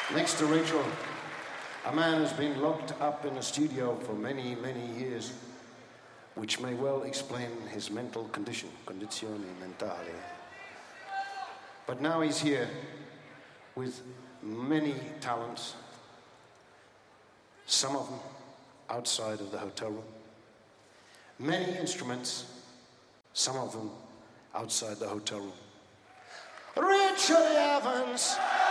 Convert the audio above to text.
Next to Rachel, a man who's been locked up in a studio for many, many years, which may well explain his mental condition, condizione mentale. But now he's here with many talents, some of them outside of the hotel room, many instruments, some of them outside the hotel room. Richard Evans!